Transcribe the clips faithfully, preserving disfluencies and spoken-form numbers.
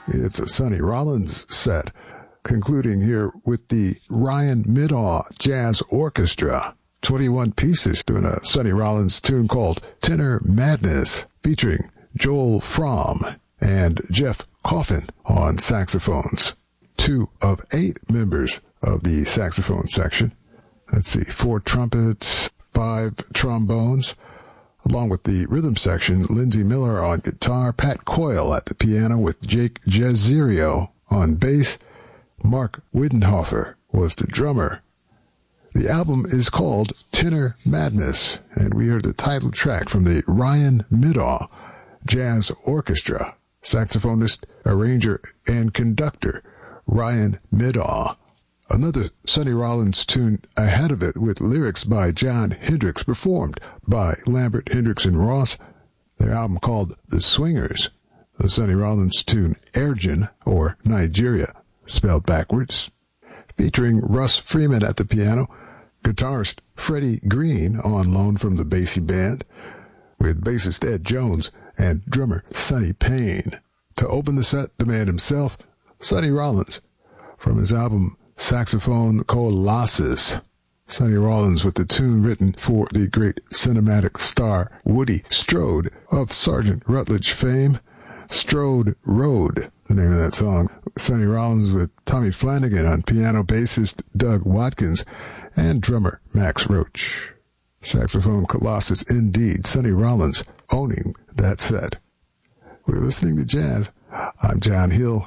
It's a Sonny Rollins set, concluding here with the Ryan Middaugh Jazz Orchestra. twenty-one pieces doing a Sonny Rollins tune called Tenor Madness, featuring Joel Fromm and Jeff Coffin on saxophones. Two of eight members of the saxophone section. Let's see, four trumpets, five trombones, along with the rhythm section, Lindsey Miller on guitar, Pat Coyle at the piano with Jake Jazzerio on bass. Mark Widenhofer was the drummer. The album is called Tenor Madness, and we heard the title track from the Ryan Middaugh Jazz Orchestra. Saxophonist, arranger, and conductor, Ryan Middaugh. Another Sonny Rollins tune ahead of it with lyrics by John Hendricks, performed by Lambert, Hendricks, and Ross. Their album called The Swingers. The Sonny Rollins tune Ergin, or Nigeria, spelled backwards, featuring Russ Freeman at the piano, guitarist Freddie Green on loan from the Basie Band, with bassist Ed Jones and drummer Sonny Payne. To open the set, the man himself, Sonny Rollins, from his album Saxophone Colossus. Sonny Rollins with the tune written for the great cinematic star Woody Strode of Sergeant Rutledge fame, Strode Road, the name of that song. Sonny Rollins with Tommy Flanagan on piano, bassist Doug Watkins, and drummer Max Roach. Saxophone Colossus indeed. Sonny Rollins owning that set. We're listening to jazz. I'm John Hill.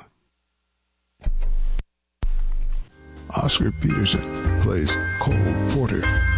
Oscar Peterson plays Cole Porter.